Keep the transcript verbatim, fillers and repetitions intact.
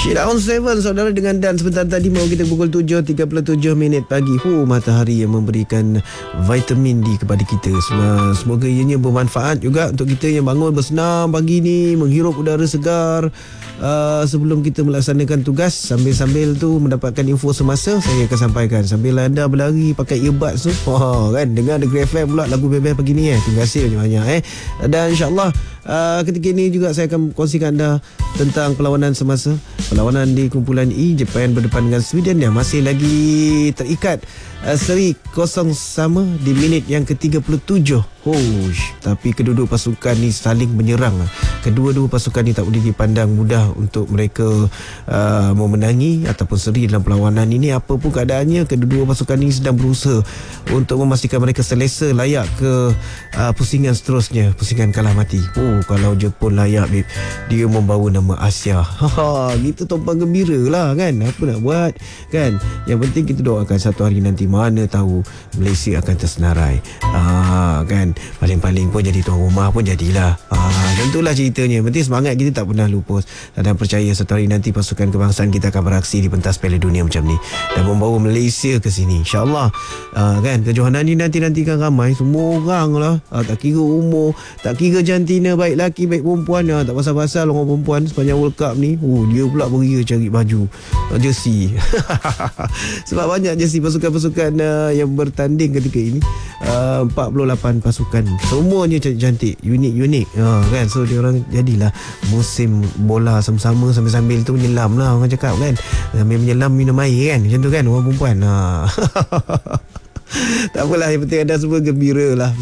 Sheila on seven, saudara, dengan Dan sebentar tadi mau kita pukul tujuh tiga puluh tujuh minit pagi. Hu, matahari yang memberikan vitamin D kepada kita. Semoga ianya bermanfaat juga untuk kita yang bangun bersenam pagi ni, menghirup udara segar uh, sebelum kita melaksanakan tugas. Sambil-sambil tu mendapatkan info semasa, saya akan sampaikan sambil anda berlari pakai earbuds tu. Oh, kan, dengar Negeri F M pula lagu bebel pagi ni eh. Terima kasih banyak-banyak eh. Dan insya-Allah uh, ketika ini juga saya akan kongsikan anda tentang perlawanan semasa. Perlawanan di kumpulan E, Jepun berdepan dengan Sweden yang masih lagi terikat uh, seri kosong sama di minit yang ke tiga puluh tujuh. Hosh, tapi kedua-dua pasukan ni saling menyerang. Kedua-dua pasukan ni tak boleh dipandang mudah untuk mereka uh, memenangi ataupun seri dalam perlawanan ini. Apa pun keadaannya, kedua-dua pasukan ini sedang berusaha untuk memastikan mereka selesa layak ke uh, pusingan seterusnya, pusingan kalah mati. Oh, kalau Jepun layak, babe, dia membawa nama Asia. Ha, gitu tumpang gembira lah kan. Apa nak buat kan. Yang penting kita doakan satu hari nanti, mana tahu Malaysia akan tersenarai. Ah, kan. Paling-paling pun jadi tuan rumah pun jadilah. Ah, tentulah ceritanya. Penting semangat kita tak pernah lupus. Dan percaya satu hari nanti pasukan kebangsaan kita akan beraksi di pentas Piala Dunia macam ni dan membawa Malaysia ke sini, insyaAllah. Ah, kan, kejohanan ni nanti-nantikan ramai semua orang lah. Ah, tak kira umur, tak kira jantina, baik lelaki baik perempuan. Ah, tak pasal-pasal orang perempuan sepanjang World Cup ni. Oh, dia pula beria cari baju, uh, jersey. Sebab banyak jersey pasukan-pasukan uh, yang bertanding ketika ini. uh, empat puluh lapan pasukan, semuanya cantik-cantik, unik-unik, uh, kan. So dia orang jadilah musim bola sama-sama, sambil-sambil tu menyelam lah orang cakap kan. Sambil menyelam minum air kan, macam tu kan orang perempuan. uh. Tak apalah, yang penting anda semua gembira lah.